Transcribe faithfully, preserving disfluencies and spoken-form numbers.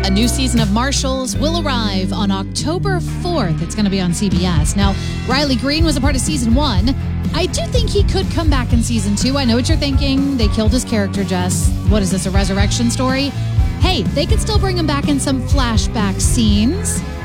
A new season of Marshals will arrive on October fourth. It's going to be on C B S. Now, Riley Green was a part of season one. I do think he could come back in season two. I know what you're thinking. They killed his character, Jess. What is this, a resurrection story? Hey, they could still bring him back in some flashback scenes.